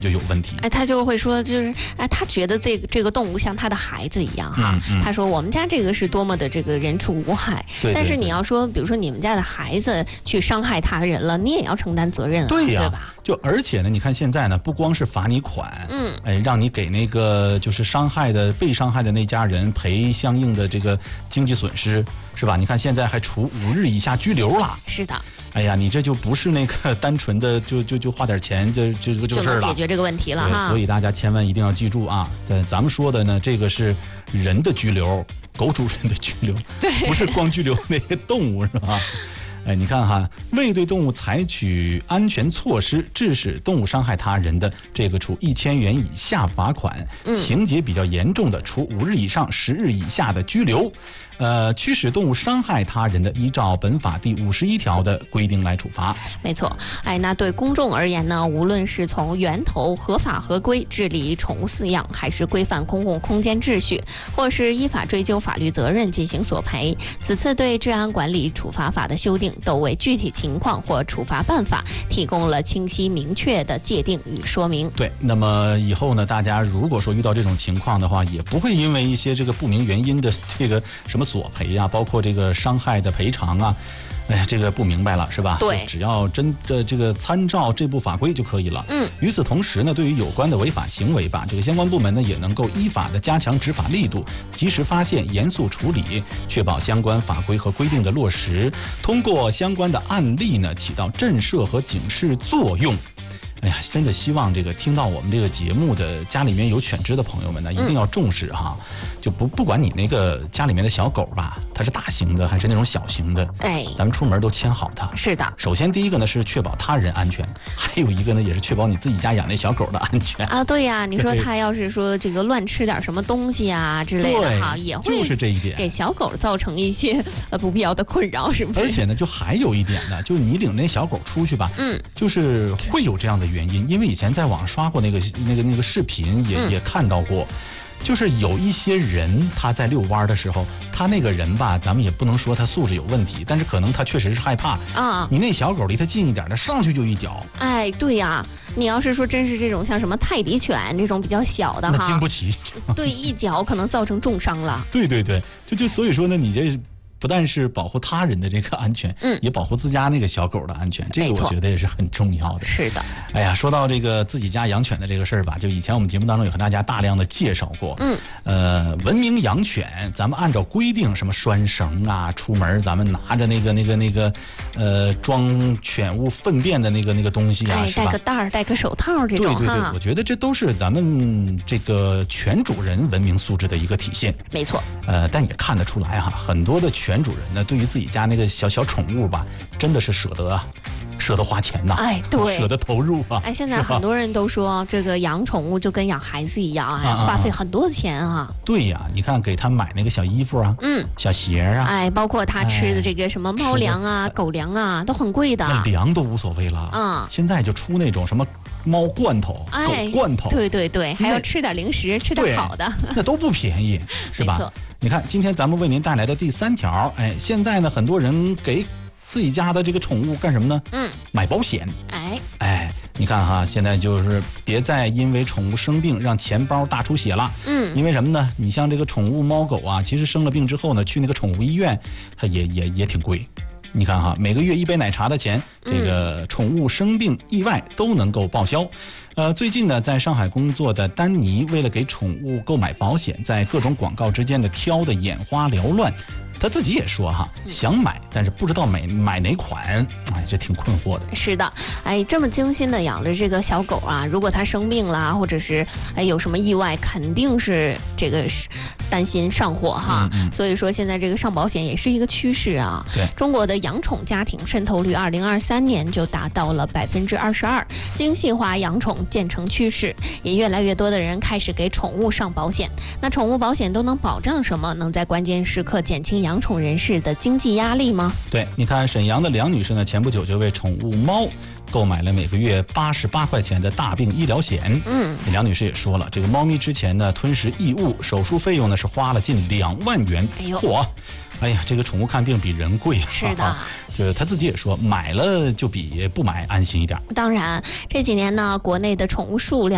就有问题。 他就会说，就是他觉得这个动物像他的孩子一样哈。他说我们家这个是多么的这个人畜无害，但是你要说，比如说你们家的孩子去伤害他人了，你也要承担责任啊， 对呀， 对吧？ 就而且呢，你看现在呢，不光是罚你款，让你给那个就是被伤害的那家人赔相应的这个经济损失，是吧？你看现在还处5日以下拘留了。 是的。 哎呀，你这就不是那个单纯的就花点钱这个事儿了， 就能解决这个问题了哈。 所以大家千万一定要记住啊！咱们说的呢，这个是人的拘留，狗主人的拘留，不是光拘留那些动物，是吧？哎，你看哈，未对动物采取安全措施，致使动物伤害他人的，这个处1000元以下罚款；情节比较严重的，处5日以上10日以下的拘留。驱使动物伤害他人的，依照本法第51条的规定来处罚。 没错，那对公众而言呢，无论是从源头合法合规治理宠物饲养，还是规范公共空间秩序，或是依法追究法律责任进行索赔，此次对治安管理处罚法的修订，都为具体情况或处罚办法提供了清晰明确的界定与说明。 对，那么以后呢，大家如果说遇到这种情况的话，也不会因为一些这个不明原因的这个什么索赔啊，包括这个伤害的赔偿啊，哎呀，这个不明白了是吧？ 对， 只要真的这个参照这部法规就可以了。与此同时呢，对于有关的违法行为吧，这个相关部门呢也能够依法的加强执法力度，及时发现，严肃处理，确保相关法规和规定的落实。通过相关的案例呢，起到震慑和警示作用。哎呀，真的希望这个听到我们这个节目的家里面有犬只的朋友们呢，一定要重视哈。就不管你那个家里面的小狗吧，它是大型的还是那种小型的，咱们出门都牵好它。 是的。 首先第一个呢是确保他人安全，还有一个呢也是确保你自己家养那小狗的安全啊。对呀，你说它要是说这个乱吃点什么东西啊之类的哈，也会就是这一点给小狗造成一些不必要的困扰，是不是？ 而且呢，就还有一点呢，就是你领那小狗出去吧，就是会有这样的原因，因为以前在网上刷过那个视频，也看到过。就是有一些人他在遛弯的时候，他那个人吧，咱们也不能说他素质有问题，但是可能他确实是害怕啊。你那小狗离他近一点，他上去就一脚。 哎，对呀，你要是说真是这种像什么泰迪犬这种比较小的哈， 那经不起。 对，一脚可能造成重伤了。 对对对，就所以说呢，你这不但是保护他人的这个安全，也保护自家那个小狗的安全，这个我觉得也是很重要的。 是的。 哎呀，说到这个自己家养犬的这个事儿吧，就以前我们节目当中也和大家大量的介绍过。文明养犬，咱们按照规定，什么拴绳啊，出门咱们拿着那个装犬物粪便的那个东西啊，是吧？ 带个袋儿，戴个手套这种。 对对对，我觉得这都是咱们这个犬主人文明素质的一个体现。 没错。 但也看得出来哈，很多的犬主人呢，对于自己家那个小宠物吧，真的是舍得花钱呐， 对， 舍得投入啊。 现在很多人都说这个养宠物就跟养孩子一样，花费很多钱啊。 对呀，你看给他买那个小衣服啊，小鞋啊， 包括他吃的这个什么猫粮啊、狗粮啊，都很贵的。 那粮都无所谓了现在就出那种什么猫罐头、狗罐头， 对对对，还要吃点零食，吃点好的， 那都不便宜，是吧？你看，今天咱们为您带来的第3条，现在呢，很多人给自己家的这个宠物干什么呢？买保险。你看哈，现在就是别再因为宠物生病让钱包大出血了。因为什么呢？你像这个宠物猫狗啊，其实生了病之后呢，去那个宠物医院，它也挺贵。你看哈，每个月1杯奶茶的钱，这个宠物生病意外都能够报销。最近呢，在上海工作的丹尼，为了给宠物购买保险，在各种广告之间的挑得眼花缭乱。他自己也说哈，想买，但是不知道买哪款，这挺困惑的。 是的，这么精心的养了这个小狗啊，如果它生病了，或者是有什么意外，肯定是这个担心上火哈。所以说现在这个上保险也是一个趋势啊。 对， 中国的养宠家庭渗透率2023年就达到了22%，精细化养宠渐成趋势，也越来越多的人开始给宠物上保险。那宠物保险都能保障什么？能在关键时刻减轻养宠人士的经济压力吗？ 对，你看沈阳的梁女士呢，前不久就为宠物猫购买了每个月88块钱的大病医疗险。梁女士也说了，这个猫咪之前呢吞食异物，手术费用呢是花了近2万元。嚯！哎呀，这个宠物看病比人贵。 是的， 就是他自己也说，买了就比不买安心一点。 当然，这几年呢，国内的宠物数量